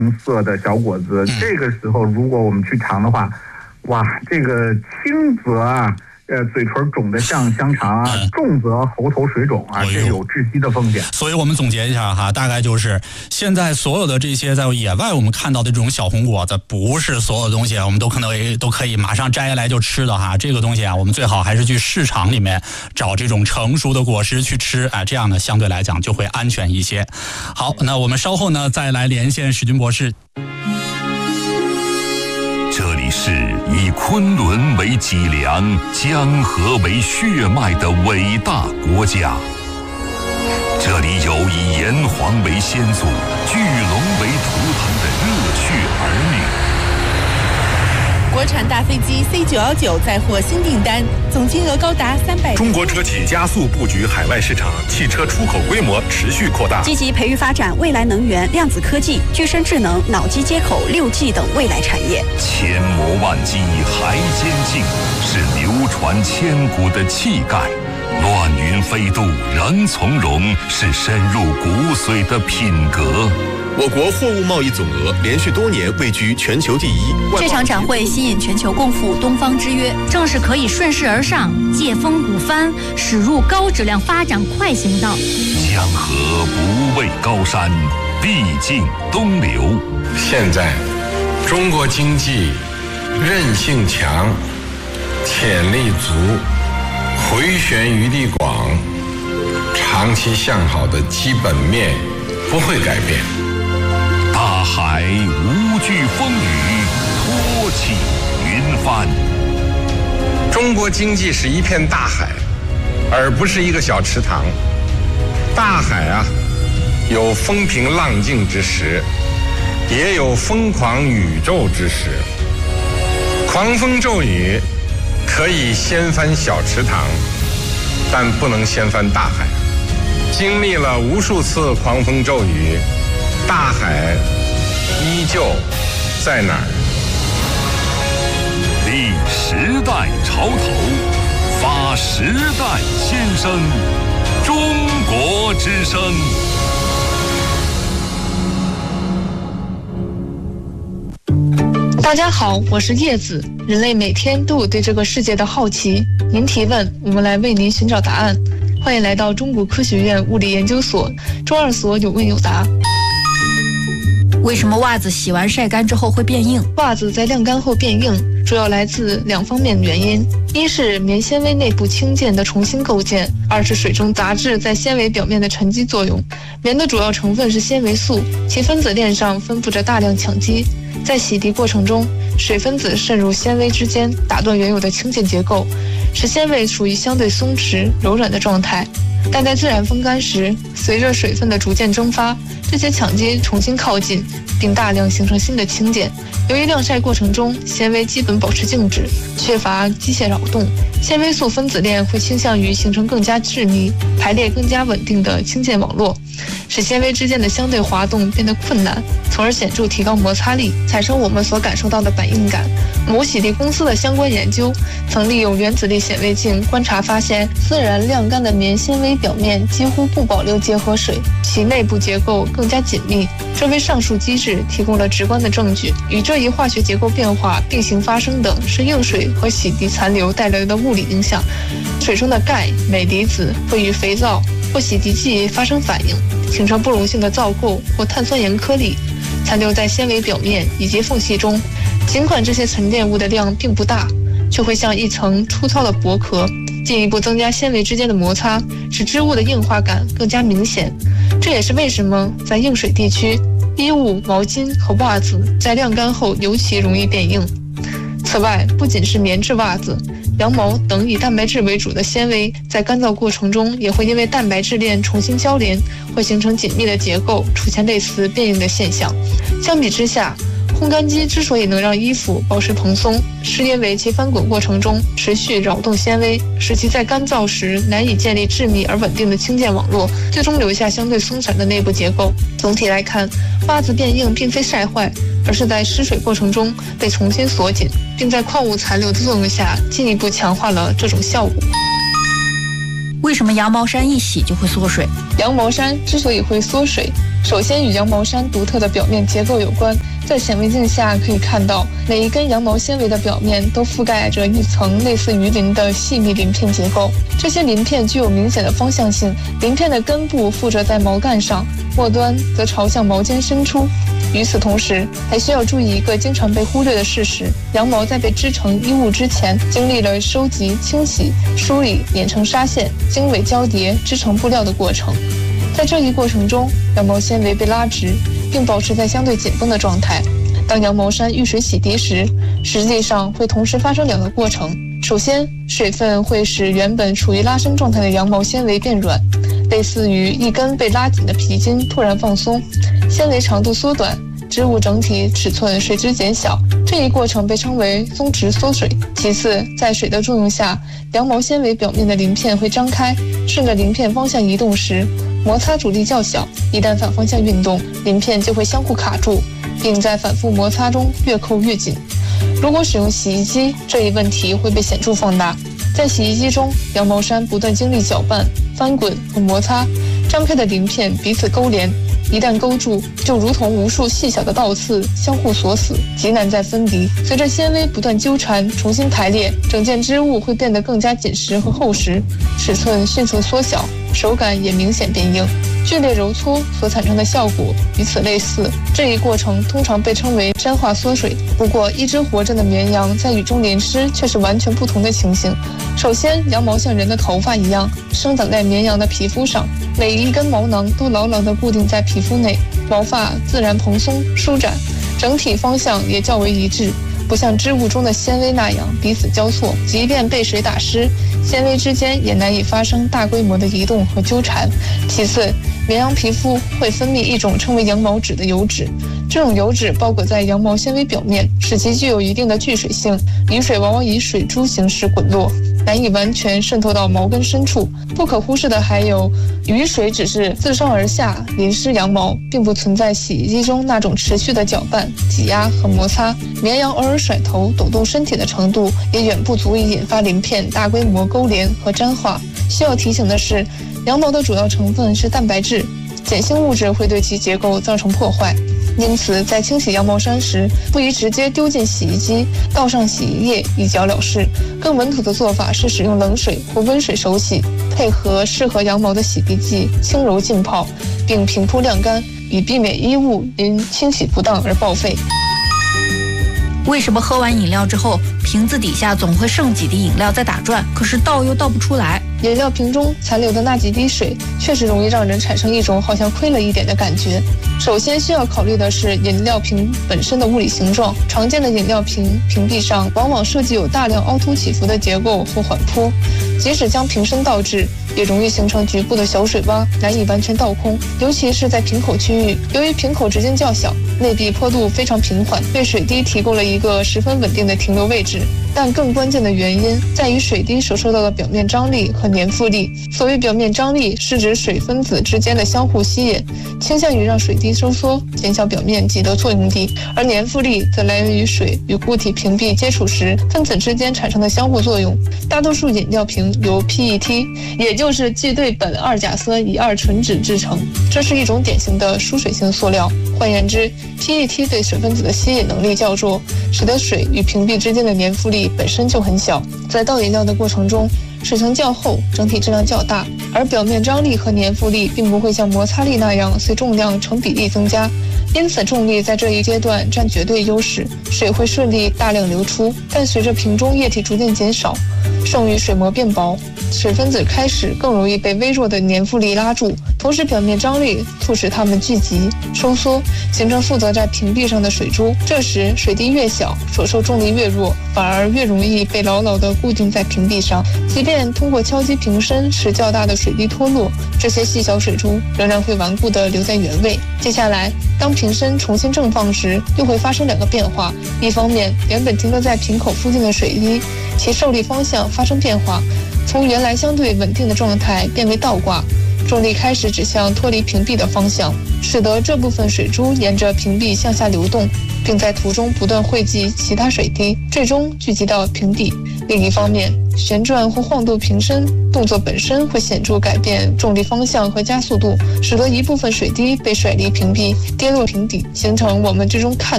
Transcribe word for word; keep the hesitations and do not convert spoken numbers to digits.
色的小果子，这个时候如果我们去尝的话，哇，这个轻则啊。呃，嘴唇肿得像香肠啊，重则喉头水肿啊，这有窒息的风险。 所以我们总结一下哈，大概就是现在所有的这些在野外我们看到的这种小红果子，不是所有东西我们都可能都可以马上摘下来就吃的哈。这个东西啊，我们最好还是去市场里面找这种成熟的果实去吃啊，这样呢相对来讲就会安全一些。好，那我们稍后呢再来连线史军博士。 这里是以昆仑为脊梁、江河为血脉的伟大国家。这里有以炎黄为先祖、巨龙为图腾的热血儿女。 国产大飞机 C 九一九再获新订单，总金额高达三百。 中国车企加速布局海外市场，汽车出口规模持续扩大， 积极培育发展未来能源、量子科技、具身智能、脑机接口、六 G 等未来产业。 千磨万击还坚劲，是流传千古的气概；乱云飞渡仍从容，是深入骨髓的品格。 我国货物贸易总额连续多年位居全球第一。 这场展会吸引全球共赴东方之约，正是可以顺势而上、借风鼓帆，驶入高质量发展快行道。 江河不畏高山，必经东流。 现在，中国经济韧性强，潜力足，回旋余地广，长期向好的基本面不会改变。 大海无惧风雨，托起云帆。 中国经济是一片大海，而不是一个小池塘。大海啊，有风平浪静之时，也有疯狂宇宙之时。狂风骤雨可以掀翻小池塘，但不能掀翻大海。经历了无数次狂风骤雨，大海依旧在哪儿？ 立时代潮头，发时代先声，中国之声。 大家好，我是叶子。人类每天都有对这个世界的好奇，您提问，我们来为您寻找答案。欢迎来到中国科学院物理研究所，周二所有问有答。 为什么袜子洗完晒干之后会变硬？ 袜子在晾干后变硬，主要来自两方面原因：一是棉纤维内部氢键的重新构建，二是水中杂质在纤维表面的沉积作用。棉的主要成分是纤维素，其分子链上分布着大量羟基，在洗涤过程中，水分子渗入纤维之间，打断原有的氢键结构，使纤维处于相对松弛、柔软的状态。但在自然风干时，随着水分的逐渐蒸发，这些羟基重新靠近，并大量形成新的氢键。由于晾晒过程中纤维基本保持静止，缺乏机械扰动，纤维素分子链会倾向于形成更加致密、排列更加稳定的氢键网络，使纤维之间的相对滑动变得困难，从而显著提高摩擦力，产生我们所感受到的板硬感。某洗涤公司的相关研究曾利用原子力显微镜观察发现，自然晾干的棉纤维表面几乎不保留结合水，其内部结构更加紧密，这为上述机制提供了直观的证据。与这一化学结构变化并行发生的是硬水和洗涤残留带来的物理影响。水中的钙、镁离子会与肥皂或洗涤剂发生反应，形成不溶性的皂垢或碳酸盐颗粒，残留在纤维表面以及缝隙中。尽管这些沉淀物的量并不大，却会像一层粗糙的薄壳，进一步增加纤维之间的摩擦，使织物的硬化感更加明显。这也是为什么在硬水地区，衣物、毛巾和袜子在晾干后尤其容易变硬。此外，不仅是棉质袜子，羊毛等以蛋白质为主的纤维，在干燥过程中也会因为蛋白质链重新交联，会形成紧密的结构，出现类似变硬的现象。相比之下，烘干机之所以能让衣服保持蓬松，是因为其翻滚过程中持续扰动纤维，使其在干燥时难以建立致密而稳定的氢键网络，最终留下相对松散的内部结构。总体来看，袜子变硬并非晒坏，而是在湿水过程中被重新锁紧，并在矿物残留的作用下进一步强化了这种效果。 为什么羊毛衫一洗就会缩水？ 羊毛衫之所以会缩水， 首先与羊毛衫独特的表面结构有关。在显微镜下可以看到，每一根羊毛纤维的表面都覆盖着一层类似鱼鳞的细密鳞片结构，这些鳞片具有明显的方向性，鳞片的根部附着在毛干上，末端则朝向毛尖伸出。与此同时，还需要注意一个经常被忽略的事实：羊毛在被织成衣物之前，经历了收集、清洗、梳理、碾成纱线、经纬交叠、织成布料的过程。在这一过程中，羊毛纤维被拉直，并保持在相对紧绷的状态。当羊毛衫遇水洗涤时，实际上会同时发生两个过程。首先，水分会使原本处于拉伸状态的羊毛纤维变软，类似于一根被拉紧的皮筋突然放松，纤维长度缩短，织物整体尺寸随之减小，这一过程被称为松弛缩水。其次，在水的作用下，羊毛纤维表面的鳞片会张开，顺着鳞片方向移动时，摩擦阻力较小，一旦反方向运动，鳞片就会相互卡住，并在反复摩擦中越扣越紧。如果使用洗衣机，这一问题会被显著放大。在洗衣机中，羊毛衫不断经历搅拌、翻滚和摩擦，张开的鳞片彼此勾连，一旦勾住，就如同无数细小的倒刺相互锁死，极难再分离。随着纤维不断纠缠、重新排列，整件织物会变得更加紧实和厚实，尺寸迅速缩小，手感也明显变硬。剧烈揉搓所产生的效果与此类似，这一过程通常被称为沾化缩水。不过，一只活着的绵羊在雨中淋湿却是完全不同的情形。首先，羊毛像人的头发一样生长在绵羊的皮肤上，每一根毛囊都牢牢地固定在皮肤内，毛发自然蓬松舒展，整体方向也较为一致，不像织物中的纤维那样彼此交错，即便被水打湿，纤维之间也难以发生大规模的移动和纠缠。其次，绵羊皮肤会分泌一种称为羊毛脂的油脂，这种油脂包裹在羊毛纤维表面，使其具有一定的聚水性，雨水往往以水珠形式滚落，难以完全渗透到毛根深处。不可忽视的还有，雨水只是自上而下淋湿羊毛，并不存在洗衣机中那种持续的搅拌、挤压和摩擦。绵羊偶尔甩头、抖动身体的程度，也远不足以引发鳞片大规模勾连和粘化。需要提醒的是，羊毛的主要成分是蛋白质，碱性物质会对其结构造成破坏。因此，在清洗羊毛衫时，不宜直接丢进洗衣机，倒上洗衣液一搅了事。更稳妥的做法是使用冷水或温水手洗，配合适合羊毛的洗涤剂，轻柔浸泡，并平铺晾干，以避免衣物因清洗不当而报废。 为什么喝完饮料之后，瓶子底下总会剩几滴饮料在打转，可是倒又倒不出来？ 饮料瓶中残留的那几滴水，确实容易让人产生一种好像亏了一点的感觉。首先需要考虑的是饮料瓶本身的物理形状。常见的饮料瓶瓶壁上往往设计有大量凹凸起伏的结构或缓坡，即使将瓶身倒置，也容易形成局部的小水洼，难以完全倒空。尤其是在瓶口区域，由于瓶口直径较小，内壁坡度非常平缓，为水滴提供了一个十分稳定的停留位置。但更关键的原因在于水滴所受到的表面张力和粘附力。所谓表面张力，是指水分子之间的相互吸引，倾向于让水滴收缩，减小表面积的作用力；而粘附力则来源于水与固体瓶壁接触时分子之间产生的相互作用。大多数饮料瓶由 P E T， 也就是聚对苯二甲酸乙二醇酯制成，这是一种典型的疏水性塑料。换言之， P E T 对水分子的吸引能力较弱，使得水与瓶壁之间的粘附力本身就很小。在倒饮料的过程中，水层较厚，整体质量较大，而表面张力和粘附力并不会像摩擦力那样随重量成比例增加，因此重力在这一阶段占绝对优势，水会顺利大量流出。但随着瓶中液体逐渐减少，剩余水膜变薄，水分子开始更容易被微弱的粘附力拉住，同时表面张力促使它们聚集收缩，形成附着在瓶壁上的水珠。这时水滴越小，所受重力越弱，反而越容易被牢牢地固定在瓶壁上。即便通过敲击瓶身使较大的水滴脱落，这些细小水珠仍然会顽固地留在原位。接下来，当瓶身重新正放时，又会发生两个变化。一方面，原本停留在瓶口附近的水滴，其受力方向发生变化，从原来相对稳定的状态变为倒挂，重力开始指向脱离瓶壁的方向，使得这部分水珠沿着瓶壁向下流动。 并在途中不断汇集其他水滴，最终聚集到平底。另一方面，旋转或晃动瓶身动作本身会显著改变重力方向和加速度，使得一部分水滴被甩离瓶壁，跌落瓶底，形成我们最终看